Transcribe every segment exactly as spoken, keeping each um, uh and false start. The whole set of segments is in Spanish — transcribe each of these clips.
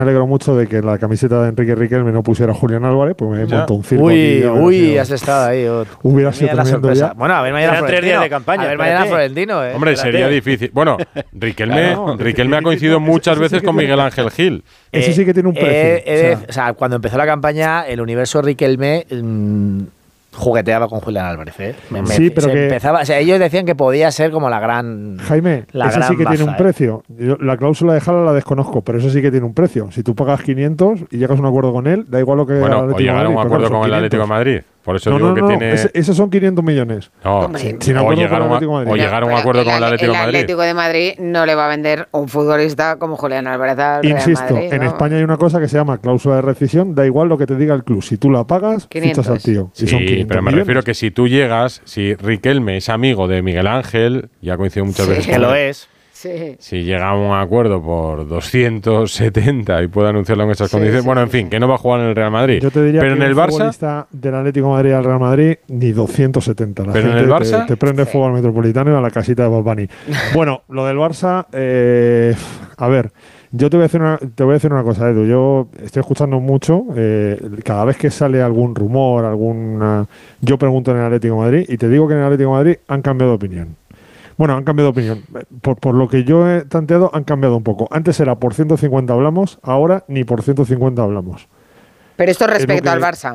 Me alegro mucho de que la camiseta de Enrique Riquelme no pusiera a Julián Álvarez, pues me montó un circo. Uy, aquí, uy, sido, has estado ahí. Oh. Hubiera sido la tremendo sorpresa. ya. Bueno, a ver mañana Eran tres días de campaña. A ver mañana Florentino, ¿eh? Hombre, Espérate. sería difícil. Bueno, Riquelme, Claro, Riquelme ha ese- coincidido ese- muchas ese veces sí que con tiene- Miguel Ángel Gil. Ese Eh, sí que tiene un precio. eh, eh, o sea, o sea, cuando empezó la campaña, el universo Riquelme mmm, jugueteaba con Julián Álvarez. ¿eh? Me- Sí, me- pero se que- empezaba, o sea, ellos decían que podía ser como la gran. Jaime, la ese gran sí que tiene baza, un ¿eh? precio. Yo, la cláusula de Jala la desconozco, pero eso sí que tiene un precio. Si tú pagas quinientos y llegas a un acuerdo con él, da igual lo que Bueno, haga el o Atlético llegar a de un Madrid, acuerdo pero claro, con el son Atlético de quinientos. Madrid. Por eso No, digo no, que no, tiene. ese- esos son quinientos millones. No, Hombre, Sin, sin o acuerdo llegar con a el un, Atlético de o Madrid. llegar a un Pero acuerdo el con el Ale- Atlético de El Madrid. Atlético de Madrid no le va a vender un futbolista como Julián Álvarez al Real Insisto, Madrid, en ¿no? España hay una cosa que se llama cláusula de rescisión, da igual lo que te diga el club. Si tú la pagas, quinientos. fichas al tío. Y Sí, son quinientos pero me millones. refiero que si tú llegas, si Riquelme es amigo de Miguel Ángel, ya ha coincidido muchas Sí. veces Que con lo él. es. Sí. Si llega a un acuerdo por doscientos setenta y puede anunciarlo en esas Sí, condiciones, sí, bueno, sí, en fin, sí. que no va a jugar en el Real Madrid. Yo te diría pero que en el un Barça, futbolista del Atlético de Madrid al Real Madrid, ni doscientos setenta. La Pero en gente el te- Barça, te, prende sí. fuego al Metropolitano y a la casita de Balbani. Bueno, lo del Barça, eh, a ver, yo te voy a decir una, te voy a decir una cosa, Edu. Yo estoy escuchando mucho, eh, cada vez que sale algún rumor, alguna, yo pregunto en el Atlético de Madrid y te digo que en el Atlético de Madrid han cambiado de opinión. Bueno, han cambiado de opinión. Por, por lo que yo he tanteado, han cambiado un poco. Antes era por ciento cincuenta hablamos, ahora ni por ciento cincuenta hablamos. Pero esto respecto que- al Barça,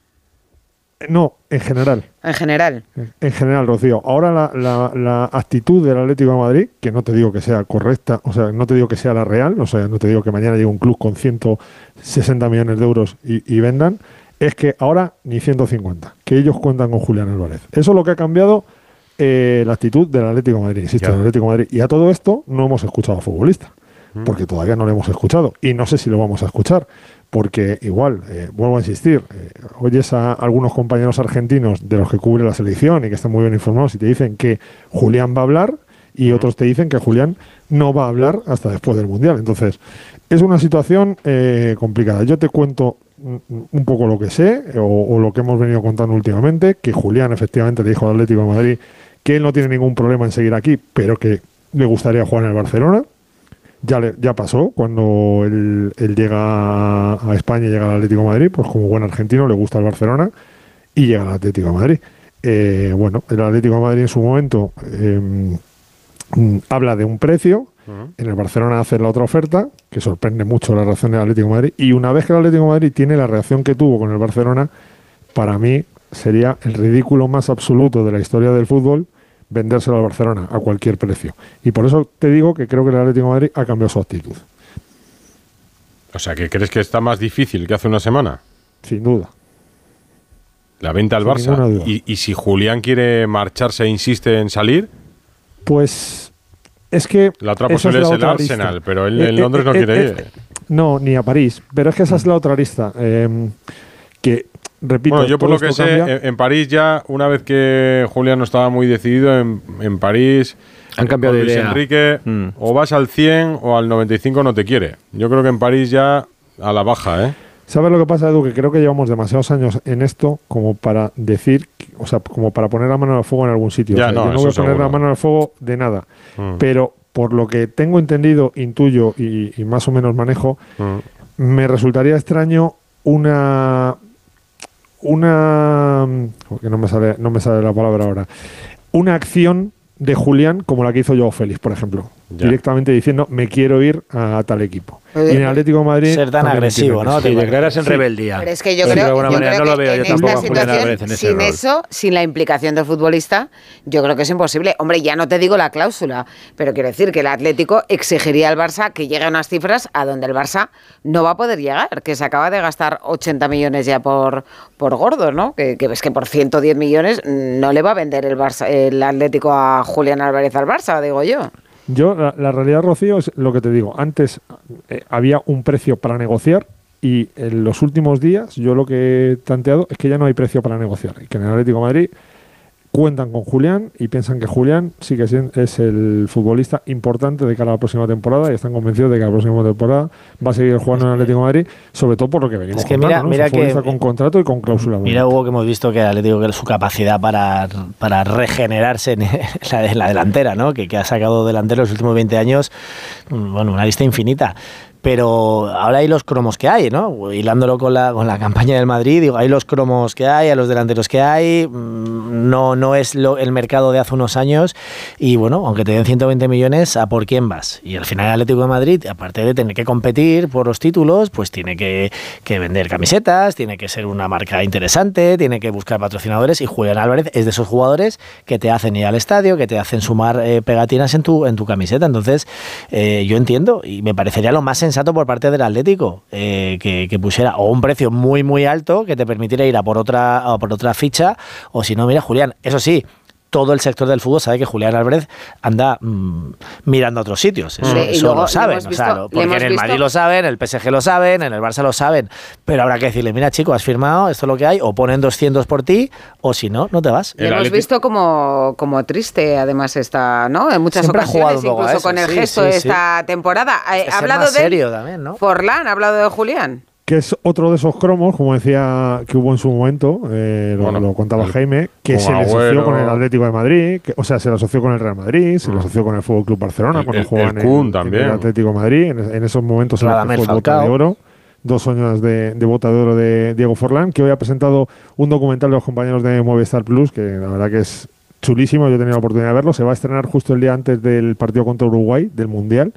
Eh, No, en general. en general. En general, Rocío. Ahora la, la, la actitud del Atlético de Madrid, que no te digo que sea correcta, o sea, no te digo que sea la real, o sea, no te digo que mañana llegue un club con ciento sesenta millones de euros y, y vendan, es que ahora ni ciento cincuenta, que ellos cuentan con Julián Álvarez. Eso es lo que ha cambiado eh, la actitud del Atlético de Madrid, insisto, Ya. del Atlético de Madrid. Y a todo esto no hemos escuchado a futbolista, porque todavía no lo hemos escuchado y no sé si lo vamos a escuchar. Porque igual, eh, vuelvo a insistir, eh, oyes a algunos compañeros argentinos de los que cubre la selección y que están muy bien informados y te dicen que Julián va a hablar y otros te dicen que Julián no va a hablar hasta después del Mundial. Entonces, es una situación eh, complicada. Yo te cuento mm, un poco lo que sé eh, o, o lo que hemos venido contando últimamente, que Julián efectivamente le dijo al Atlético de Madrid que él no tiene ningún problema en seguir aquí, pero que le gustaría jugar en el Barcelona. Ya, le, ya pasó cuando él, él llega a España y llega al Atlético de Madrid, pues como buen argentino le gusta el Barcelona y llega al Atlético de Madrid. Eh, bueno, el Atlético de Madrid en su momento eh, mm, habla de un precio, Ujú. en el Barcelona hace la otra oferta, que sorprende mucho la reacción del Atlético de Madrid, y una vez que el Atlético de Madrid tiene la reacción que tuvo con el Barcelona, para mí sería el ridículo más absoluto de la historia del fútbol vendérselo al Barcelona a cualquier precio. Y por eso te digo que creo que el Atlético de Madrid ha cambiado su actitud, O sea, ¿que crees que está más difícil que hace una semana? sin duda. La venta al Sin ninguna Barça. duda. Y, y si Julián quiere marcharse e insiste en salir, Pues es que... la otra esa posibilidad la es el otra Arsenal, arista. pero él Eh, en eh, Londres no eh, quiere eh, ir. No, ni a París. Pero es que esa es la otra lista. eh, que, repito, Bueno, yo por todo lo que esto sé, cambia. en, en París ya, una vez que Julián no estaba muy decidido, en, en París Han cambiado con de Luis idea. Enrique, Mm. o vas al cien o al noventa y cinco no te quiere. Yo creo que en París ya a la baja, ¿eh? ¿Sabes lo que pasa, Edu? Que creo que llevamos demasiados años en esto como para decir, o sea, como para poner la mano al fuego en algún sitio. Ya, O sea, no, yo no eso voy a poner seguro. la mano al fuego de nada. Mm. Pero por lo que tengo entendido, intuyo y, y más o menos manejo, Mm. me resultaría extraño una una porque no me sale no me sale la palabra ahora, una acción de Julián como la que hizo Joao Félix, por ejemplo, Ya. directamente diciendo me quiero ir a tal equipo. Eh, Y en el Atlético de Madrid Ser tan también agresivo, entienden ¿no? eso. Te declaras en Sí. rebeldía. Pero es que yo Sí, creo, de alguna yo manera creo no lo que veo yo en tampoco esta a Julián situación, Álvarez en ese sin rol. eso, sin la implicación del futbolista, yo creo que es imposible. Hombre, ya no te digo la cláusula, pero quiero decir que el Atlético exigiría al Barça que llegue a unas cifras a donde el Barça no va a poder llegar, que se acaba de gastar ochenta millones ya por, por gordos, ¿no? Que, que ves que por ciento diez millones no le va a vender el Barça, el Atlético a Julián Álvarez al Barça, digo yo. Yo, la, la realidad, Rocío, es lo que te digo. Antes eh, había un precio para negociar y en los últimos días yo lo que he tanteado es que ya no hay precio para negociar y que en el Atlético de Madrid cuentan con Julián y piensan que Julián sí que es, es el futbolista importante de cara a la próxima temporada y están convencidos de que la próxima temporada va a seguir jugando en el Atlético de Madrid, sobre todo por lo que venimos Es que contando, mira- ¿no? mira Es un futbolista que- con contrato y con cláusula. Mira, bonita. Hugo, que hemos visto que el Atlético, que su capacidad para, para regenerarse en la, en la delantera, ¿no? Que, que ha sacado delantero en los últimos veinte años, bueno, una lista infinita. pero ahora hay los cromos que hay, ¿no? Hilándolo con la, con la campaña del Madrid, digo, hay los cromos que hay, a los delanteros que hay, no, no es lo, el mercado de hace unos años, y bueno, aunque te den ciento veinte millones, ¿a por quién vas? Y al final el Atlético de Madrid, aparte de tener que competir por los títulos, pues tiene que, que vender camisetas, tiene que ser una marca interesante, tiene que buscar patrocinadores, y Julián Álvarez es de esos jugadores que te hacen ir al estadio, que te hacen sumar eh, pegatinas en tu, en tu camiseta. Entonces, eh, yo entiendo, y me parecería lo más sensato por parte del Atlético, eh, que, que pusiera o un precio muy, muy alto que te permitiera ir a por otra, a por otra ficha, o si no, mira, Julián, eso sí, todo el sector del fútbol sabe que Julián Álvarez anda mmm, mirando a otros sitios. Eso, sí, eso luego, lo saben. visto, o sea, lo, porque en el visto. Madrid lo saben, en el P S G lo saben, en el Barça lo saben. Pero habrá que decirle, mira, chico, has firmado, esto es lo que hay, o ponen doscientos por ti, o si no, no te vas. Le hemos visto como, como triste, además, está, ¿no? En muchas Siempre ocasiones, incluso eso, con el sí, gesto sí, de sí. esta temporada. Ha hablado de serio también, ¿no? Forlán, ha hablado de Julián. Que es otro de esos cromos, como decía, que hubo en su momento, eh, lo, bueno, lo contaba el, Jaime, que se le asoció Agüero. con el Atlético de Madrid, que, o sea, se le asoció con el Real Madrid, se le asoció con el Fútbol Club Barcelona, El- cuando el- jugaban el Kun en, también. en el Atlético de Madrid, en, en esos momentos en los que Radamel fue el Bota de Falcao. Oro, dos años de, de Bota de Oro de Diego Forlán, que hoy ha presentado un documental de los compañeros de Movistar Plus, que la verdad que es chulísimo, yo he tenido la oportunidad de verlo, se va a estrenar justo el día antes del partido contra Uruguay, del Mundial,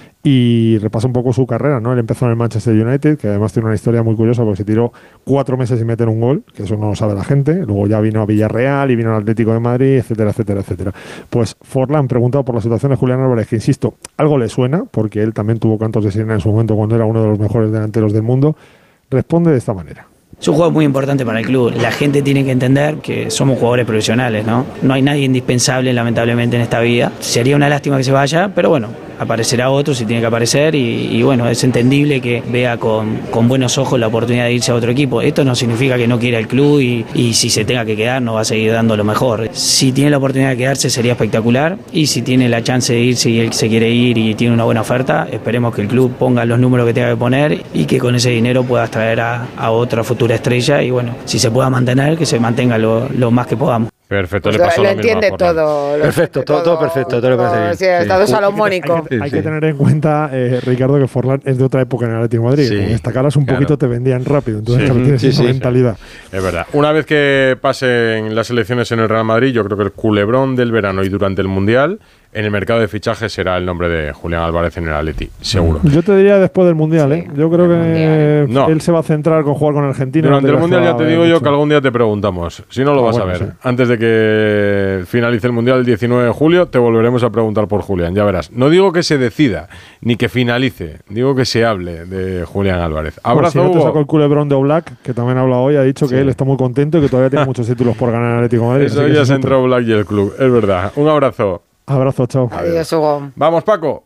y repasa un poco su carrera, ¿no? Él empezó en el Manchester United, que además tiene una historia muy curiosa porque se tiró cuatro meses sin meter un gol, que eso no lo sabe la gente. Luego ya vino a Villarreal y vino al Atlético de Madrid, etcétera, etcétera, etcétera. Pues Forlán, preguntado por la situación de Julián Álvarez, que insisto, algo le suena, porque él también tuvo cantos de sirena en su momento cuando era uno de los mejores delanteros del mundo, responde de esta manera. Es un juego muy importante para el club. La gente tiene que entender que somos jugadores profesionales, ¿no? No hay nadie indispensable, lamentablemente, en esta vida. Sería una lástima que se vaya, pero bueno, aparecerá otro si tiene que aparecer y, y bueno, es entendible que vea con, con buenos ojos la oportunidad de irse a otro equipo. Esto no significa que no quiera el club y, y si se tenga que quedar no va a seguir dando lo mejor. Si tiene la oportunidad de quedarse sería espectacular y si tiene la chance de irse y él se quiere ir y tiene una buena oferta, esperemos que el club ponga los números que tenga que poner y que con ese dinero puedas traer a, a otra futura estrella y bueno, si se pueda mantener, que se mantenga lo, lo más que podamos. Perfecto, Pues le pasó lo lo mismo a entiende Forlán. todo. lo Perfecto, entiende todo- todo perfecto, todo lo parece bien. Sí, estado Sí. salomónico. Hay que, hay Sí, que sí. tener en cuenta, eh, Ricardo, que Forlán es de otra época en el Atlético de Madrid. Sí, Con esta caras un claro. poquito te vendían rápido, entonces Sí. claro, tienes Sí, esa sí. mentalidad. Es verdad. Una vez que pasen las elecciones en el Real Madrid, yo creo que el culebrón del verano y durante el Mundial, en el mercado de fichajes será el nombre de Julián Álvarez en el Atleti, seguro. Yo te diría después del Mundial, Sí, ¿eh? Yo creo el que Mundial. No. él se va a centrar con jugar con Argentina. Durante el no te Mundial creas ya que te va a digo haber yo mucho. que algún día te preguntamos. Si no lo Ah, vas bueno, a ver. sí. Antes de que finalice el Mundial el diecinueve de julio, te volveremos a preguntar por Julián, ya verás. No digo que se decida, ni que finalice, digo que se hable de Julián Álvarez. Pues Abrazo, si no te Hugo. sacó el culebrón de Oblak, que también ha hablado hoy, ha dicho que Sí. él está muy contento y que todavía tiene muchos títulos por ganar en el Atlético de Madrid. Eso así que ya ese se es otro. entró Black y el club, es verdad. Un abrazo. Abrazo, chao. Adiós, Hugo. Vamos, Paco.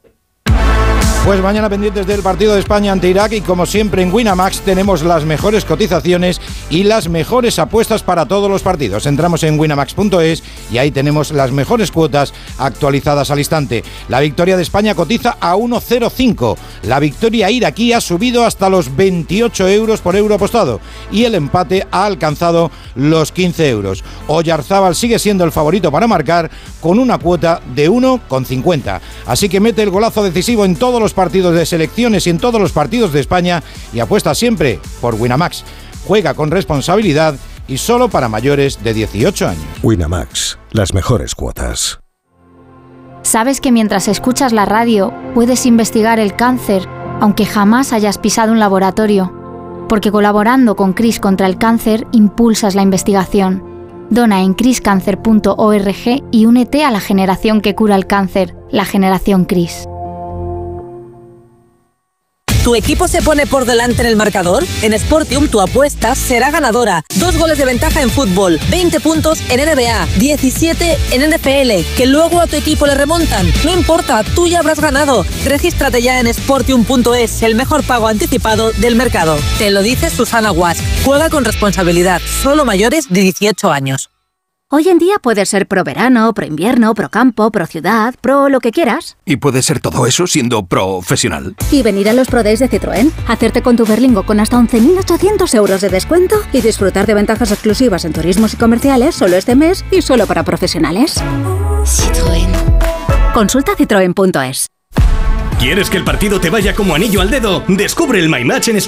Pues mañana pendientes del partido de España ante Irak y como siempre en Winamax tenemos las mejores cotizaciones y las mejores apuestas para todos los partidos. Entramos en winamax punto es y ahí tenemos las mejores cuotas actualizadas al instante. La victoria de España cotiza a uno coma cero cinco. La victoria iraquí ha subido hasta los veintiocho euros por euro apostado y el empate ha alcanzado los quince euros. Oyarzábal sigue siendo el favorito para marcar con una cuota de uno coma cincuenta. Así que mete el golazo decisivo en todos los partidos de selecciones y en todos los partidos de España y apuesta siempre por Winamax. Juega con responsabilidad y solo para mayores de dieciocho años. Winamax, las mejores cuotas. ¿Sabes que mientras escuchas la radio puedes investigar el cáncer, aunque jamás hayas pisado un laboratorio? Porque colaborando con CRIS contra el cáncer impulsas la investigación. Dona en cris cáncer punto org y únete a la generación que cura el cáncer, la generación CRIS. ¿Tu equipo se pone por delante en el marcador? En Sportium tu apuesta será ganadora. Dos goles de ventaja en fútbol, veinte puntos en N B A, diecisiete en N F L, que luego a tu equipo le remontan. No importa, tú ya habrás ganado. Regístrate ya en sportium punto es, el mejor pago anticipado del mercado. Te lo dice Susana Guas. Juega con responsabilidad, solo mayores de dieciocho años. Hoy en día puedes ser pro verano, pro invierno, pro campo, pro ciudad, pro lo que quieras. ¿Y puede ser todo eso siendo profesional? Y venir a los Pro Days de Citroën, hacerte con tu Berlingo con hasta once mil ochocientos euros de descuento y disfrutar de ventajas exclusivas en turismos y comerciales solo este mes y solo para profesionales. Citroën. Consulta citroen punto es. ¿Quieres que el partido te vaya como anillo al dedo? Descubre el My Match en